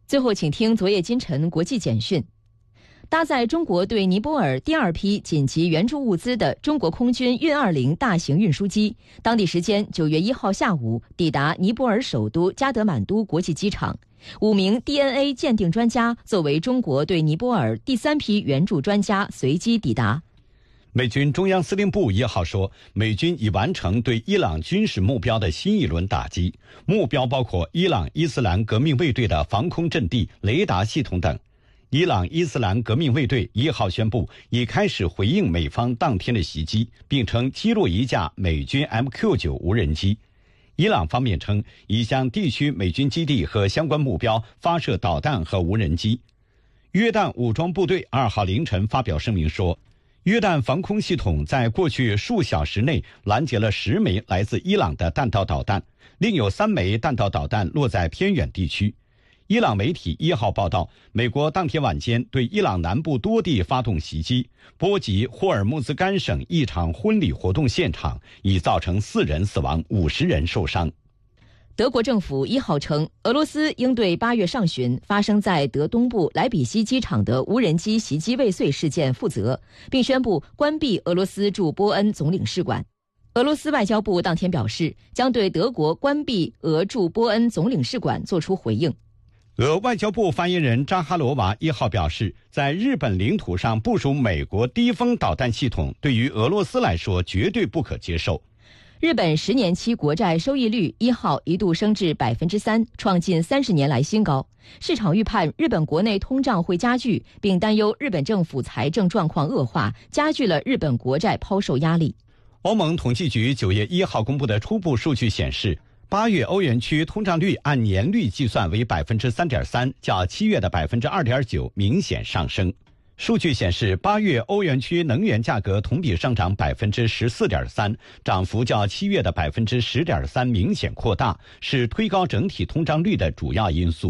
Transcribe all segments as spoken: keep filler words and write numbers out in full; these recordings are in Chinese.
最后，请听昨夜今晨国际简讯。搭载中国对尼泊尔第二批紧急援助物资的中国空军运二零大型运输机，当地时间九月一号下午抵达尼泊尔首都加德满都国际机场。五名 D N A 鉴定专家作为中国对尼泊尔第三批援助专家随机抵达。 美军中央司令部一号说，美军已完成对伊朗军事目标的新一轮打击，目标包括伊朗伊斯兰革命卫队的防空阵地、雷达系统等。伊朗伊斯兰革命卫队一号宣布已开始回应美方当天的袭击，并称击落一架美军 M Q 九 无人机。伊朗方面称已向地区美军基地和相关目标发射导弹和无人机。约旦武装部队二号凌晨发表声明说，约旦防空系统在过去数小时内拦截了十枚来自伊朗的弹道导弹，另有三枚弹道导弹落在偏远地区。伊朗媒体一号报道，美国当天晚间对伊朗南部多地发动袭击，波及霍尔木兹干省一场婚礼活动现场，已造成四人死亡，五十人受伤。 德国政府一号称，俄罗斯应对八月上旬发生在德东部莱比锡机场的无人机袭击未遂事件负责，并宣布关闭俄罗斯驻波恩总领事馆。俄罗斯外交部当天表示，将对德国关闭俄驻波恩总领事馆作出回应。 俄外交部发言人扎哈罗娃一号表示，在日本领土上部署美国低风导弹系统，对于俄罗斯来说绝对不可接受。 日本十年期国债收益率一号一度升至百分之三，创近三十年来新高。市场预判日本国内通胀会加剧，并担忧日本政府财政状况恶化，加剧了日本国债抛售压力。 欧盟统计局九月一号公布的初步数据显示，八月欧元区通胀率按年率计算为百分之三点三，较七月的百分之二点九明显上升。数据显示，八月欧元区能源价格同比上涨百分之十四点三，涨幅较七月的百分之十点三明显扩大，是推高整体通胀率的主要因素。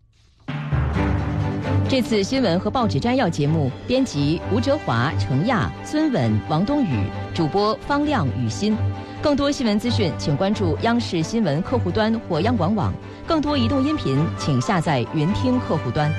这次新闻和报纸摘要节目，编辑吴哲华、程亚、孙稳、王东宇，主播方亮、雨欣。更多新闻资讯，请关注央视新闻客户端或央广网。更多移动音频，请下载云听客户端。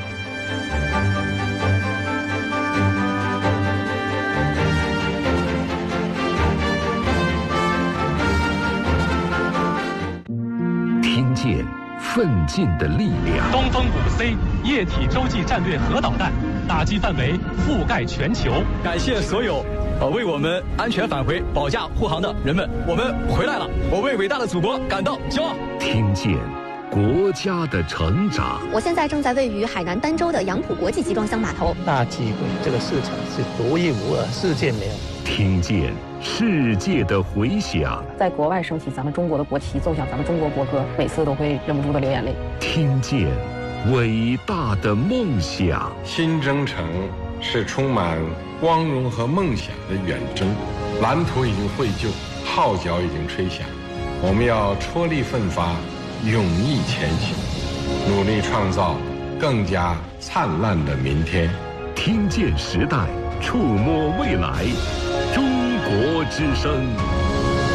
听见奋进的力量。 东风五 C 液体洲际战略核导弹打击范围覆盖全球。 感谢所有呃为我们安全返回保驾护航的人们，我们回来了，我为伟大的祖国感到骄傲。 听见国家的成长。 我现在正在位于海南儋州的杨浦国际集装箱码头。 大机会，这个市场是独一无二，世界没有。 听见世界的回响。 在国外升起咱们中国的国旗，奏响咱们中国国歌，每次都会忍不住的流眼泪。 听见伟大的梦想。 新征程是充满光荣和梦想的远征，蓝图已经绘就，号角已经吹响，我们要踔厉奋发，勇毅前行，努力创造更加灿烂的明天。 听见时代，触摸未来，中国之声。